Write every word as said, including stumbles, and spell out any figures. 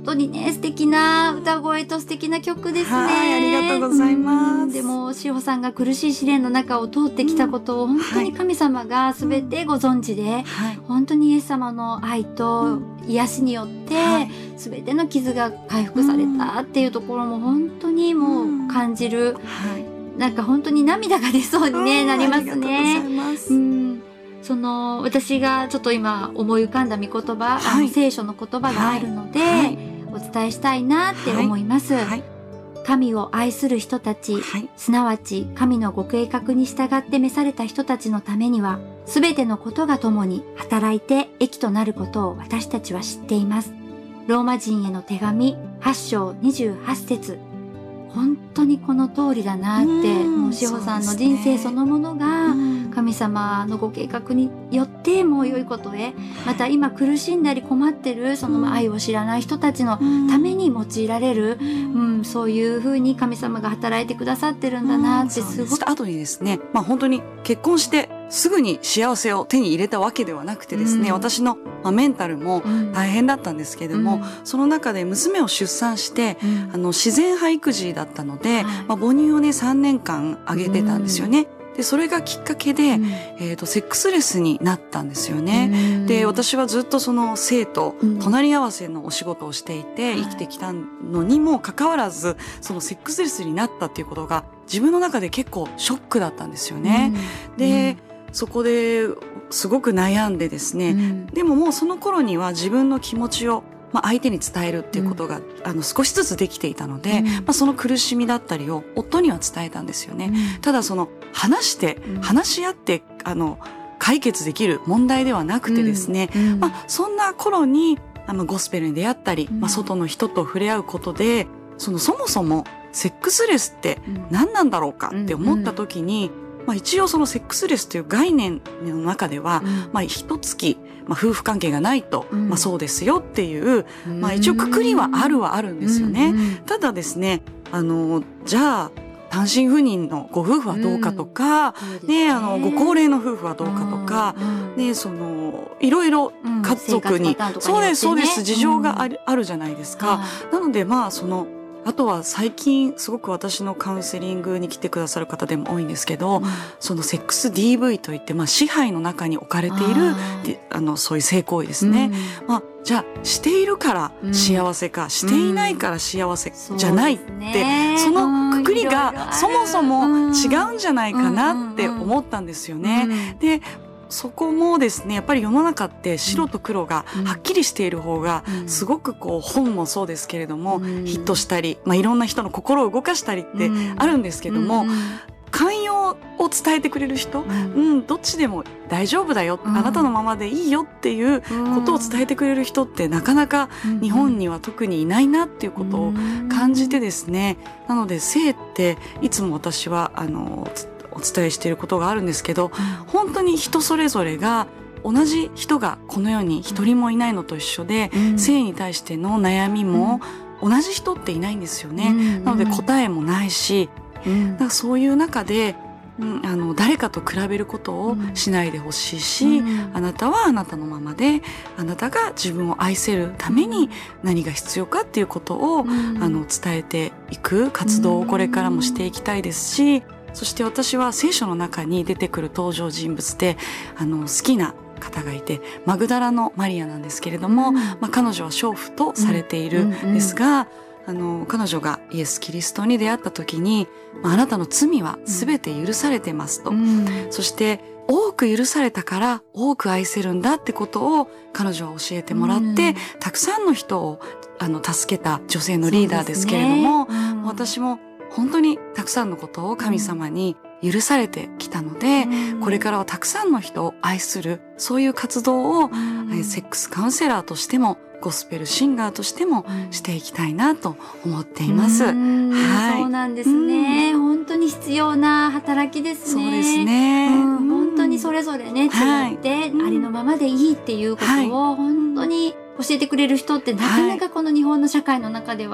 本当にね、素敵な歌声と素敵な曲ですね。 はい、ありがとうございます。 でも、しほさんが苦しい試練の中を通ってきたことを、本当に神様が全てご存知で、はい、本当にイエス様の愛と癒しによって、はい、全ての傷が回復されたっていうところも本当にもう感じる。はい、なんか本当に涙が出そうに、ね、なりますね。ありがとうございます。うん、その私がちょっと今思い浮かんだ御言葉、はい、あの聖書の言葉があるので、はいはい、お伝えしたいなって思います。はいはい、神を愛する人たち、はい、すなわち神のご計画に従って召された人たちのためには、すべてのことが共に働いて益となることを私たちは知っています。ローマ人への手紙はち章にじゅうはち節。本当にこの通りだなって、もうしほさんの人生そのものが神様のご計画によってもう良いことへ、また今苦しんだり困ってるその愛を知らない人たちのために用いられる、うん、そういう風に神様が働いてくださってるんだなってすごく。 後にですね、まあ本当に結婚してすぐに幸せを手に入れたわけではなくてですね、うん、私のメンタルも大変だったんですけれども、うん、その中で娘を出産して、うん、あの自然派育児だったので、はい、まあ、母乳をねさんねんかんあげてたんですよね。うん、でそれがきっかけで、うん、えーと、セックスレスになったんですよね。うん、で私はずっとその性と隣り合わせのお仕事をしていて、うん、生きてきたのにもかかわらず、そのセックスレスになったっていうことが自分の中で結構ショックだったんですよね。うん、で、うん、そこですごく悩んでですね、うん、でももうその頃には自分の気持ちを、まあ、相手に伝えるっていうことが、うん、あの少しずつできていたので、うん、まあ、その苦しみだったりを夫には伝えたんですよね。うん、ただその話して、うん、話し合ってあの解決できる問題ではなくてですね、うんうん、まあ、そんな頃にあのゴスペルに出会ったり、うん、まあ、外の人と触れ合うことで、そのそもそもセックスレスって何なんだろうかって思った時に、うんうん、まあ、一応そのセックスレスという概念の中では、うん、まあ一月、まあ、夫婦関係がないと、うん、まあそうですよっていう、うん、まあ一応くくりはあるはあるんですよね。うん、ただですね、あの、じゃあ、単身赴任のご夫婦はどうかとか、うん、ね、あの、ご高齢の夫婦はどうかとか、うん、ね、その、いろいろ家族に、うん、そうです、そうです、事情がある、うん、あるじゃないですか。なので、まあ、その、あとは最近すごく私のカウンセリングに来てくださる方でも多いんですけど、うん、そのセックス ディーブイ といって、まあ支配の中に置かれている、あの、そういう性行為ですね。うん、まあ、じゃあ、しているから幸せか、うん、していないから幸せじゃないって、うん、そのくくりがそもそも違うんじゃないかなって思ったんですよね。うんうんうん、で、そこもですね、やっぱり世の中って白と黒がはっきりしている方が、すごくこう本もそうですけれども、うん、ヒットしたり、まあいろんな人の心を動かしたりってあるんですけども、うんうん、寛容を伝えてくれる人、うん、うん、どっちでも大丈夫だよ、うん、あなたのままでいいよっていうことを伝えてくれる人ってなかなか日本には特にいないなっていうことを感じてですね、なので性っていつも私はあのお伝えしていることがあるんですけど、うん、本当に人それぞれが同じ人がこの世に一人もいないのと一緒で、うん、性に対しての悩みも同じ人っていないんですよね。うん、なので答えもないし、うん、だからそういう中で、うん、あの誰かと比べることをしないでほしいし、うん、あなたはあなたのままで、あなたが自分を愛せるために何が必要かっていうことを、うん、あの伝えていく活動をこれからもしていきたいですし、そして私は聖書の中に出てくる登場人物で、あの、好きな方がいて、マグダラのマリアなんですけれども、うん、まあ彼女は娼婦とされているんですが、うんうんうん、あの、彼女がイエス・キリストに出会った時に、まあ、あなたの罪は全て許されてますと。うん、そして、多く許されたから多く愛せるんだってことを彼女は教えてもらって、うん、たくさんの人をあの助けた女性のリーダーですけれども、ね、うん、私も本当にたくさんのことを神様に許されてきたので、うん、これからはたくさんの人を愛する、そういう活動を、うん、セックスカウンセラーとしても、ゴスペルシンガーとしてもしていきたいなと思っています。 うん、はい、そうなんですね、うん。本当に必要な働きですね。 そうですね。うん、 本当にそれぞれね、違って、はい、ありのままでいいっていうことを本当に教えてくれる人ってなかなかこの日本の社会の中では